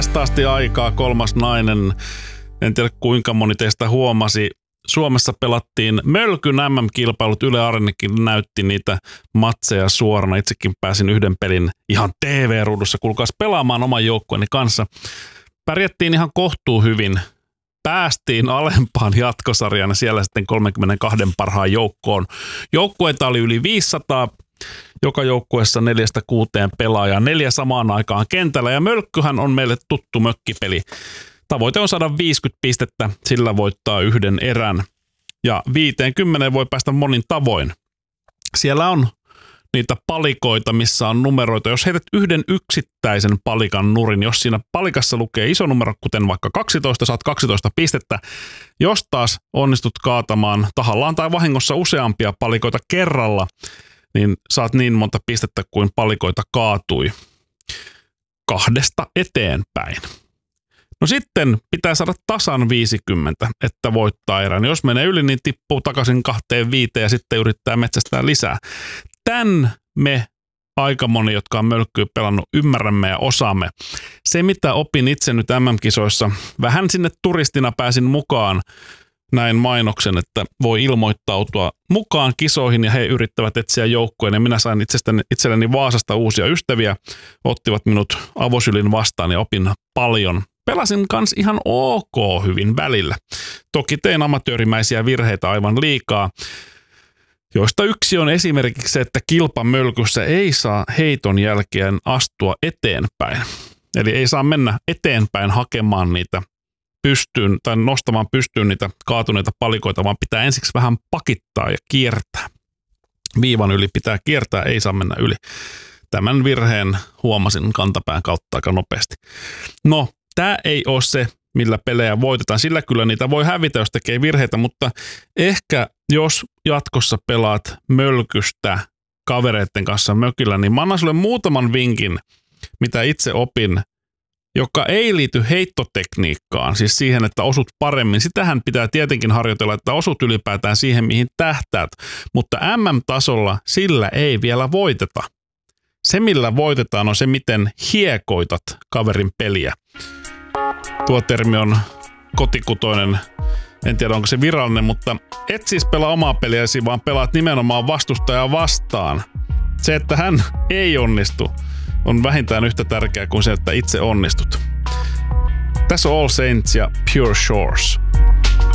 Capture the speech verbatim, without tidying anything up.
Tästä asti aikaa kolmas nainen. En tiedä kuinka moni teistä huomasi. Suomessa pelattiin Mölkyn M M-kilpailut. Yle Areenakin näytti niitä matseja suorana. Itsekin pääsin yhden pelin ihan T V-ruudussa kuulkaas pelaamaan oman joukkueeni kanssa. Pärjättiin ihan kohtuu hyvin. Päästiin alempaan jatkosarjaan ja siellä sitten kolmekymmentäkaksi parhaan joukkoon. Joukkueita oli yli viisisataa. Joka joukkueessa neljästä kuuteen pelaajaa, neljä samaan aikaan kentällä. Ja Mölkkyhän on meille tuttu mökkipeli. Tavoite on saada viisikymmentä pistettä, sillä voittaa yhden erän. Ja viiteenkymmeneen voi päästä monin tavoin. Siellä on niitä palikoita, missä on numeroita. Jos heität yhden yksittäisen palikan nurin, jos siinä palikassa lukee iso numero, kuten vaikka kaksitoista, saat kaksitoista pistettä. Jos taas onnistut kaatamaan tahallaan tai vahingossa useampia palikoita kerralla, niin saat niin monta pistettä kuin palikoita kaatui kahdesta eteenpäin. No sitten pitää saada tasan viisikymmentä, että voittaa erän. Jos menee yli, niin tippuu takaisin kahteen viiteen ja sitten yrittää metsästää lisää. Tän me aika moni, jotka on Mölkkyä pelannut, ymmärrämme ja osaamme. Se, mitä opin itse nyt M M-kisoissa, vähän sinne turistina pääsin mukaan, näin mainoksen, että voi ilmoittautua mukaan kisoihin ja he yrittävät etsiä joukkueen. Ja minä sain itsestäni, itselleni Vaasasta uusia ystäviä, ottivat minut avosylin vastaan ja opin paljon. Pelasin kans ihan ok hyvin välillä. Toki tein amatöörimäisiä virheitä aivan liikaa, joista yksi on esimerkiksi se, että kilpamölkyssä ei saa heiton jälkeen astua eteenpäin. Eli ei saa mennä eteenpäin hakemaan niitä pystyyn tai nostamaan pystyyn niitä kaatuneita palikoita, vaan pitää ensiksi vähän pakittaa ja kiertää. Viivan yli pitää kiertää, ei saa mennä yli. Tämän virheen huomasin kantapään kautta aika nopeasti. No, tämä ei ole se, millä pelejä voitetaan. Sillä kyllä niitä voi hävitä, jos tekee virheitä, mutta ehkä jos jatkossa pelaat Mölkystä kavereiden kanssa mökillä, niin mä annan sulle muutaman vinkin, mitä itse opin, joka ei liity heittotekniikkaan, siis siihen, että osut paremmin. Sitähän pitää tietenkin harjoitella, että osut ylipäätään siihen, mihin tähtäät, mutta M M-tasolla sillä ei vielä voiteta. Se, millä voitetaan, on se, miten hiekoitat kaverin peliä. Tuo termi on kotikutoinen, en tiedä onko se virallinen, mutta et siis pelaa omaa peliäsi, vaan pelaat nimenomaan vastustajaa vastaan. Se, että hän ei onnistu, on vähintään yhtä tärkeää kuin se, että itse onnistut. Tässä on All Saints ja Pure Shores.